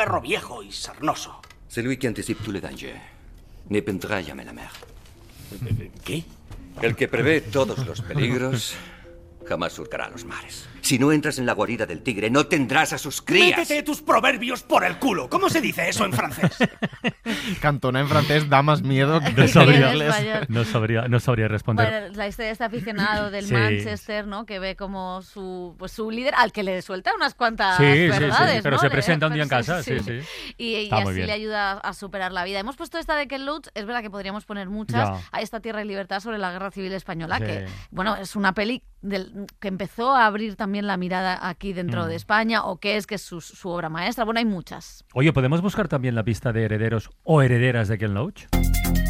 perro viejo y sarnoso. Celui qui anticipe tous les dangers ne peindra jamais la mer. ¿Qué? El que prevé todos los peligros jamás surcará los mares. Si no entras en la guarida del tigre, no tendrás a sus crías. Métete tus proverbios por el culo. ¿Cómo se dice eso en francés? Cantona en francés da más miedo que No sabría, en inglés. no sabría responder. Bueno, la historia de este aficionado del Sí. Manchester, ¿no? Que ve como su líder, al que le suelta unas cuantas Sí, verdades, pero ¿no? se presenta un día en casa, sí. Y Está muy así bien. le ayuda a superar la vida. Hemos puesto esta de Ken Loach, es verdad que podríamos poner muchas, Ya. a esta Tierra y Libertad sobre la Guerra Civil Española, Sí. que, bueno, es una peli que empezó a abrir también la mirada aquí dentro de España, o que es su obra maestra. Bueno, hay muchas. Oye, ¿podemos buscar también la pista de herederos o herederas de Ken Loach?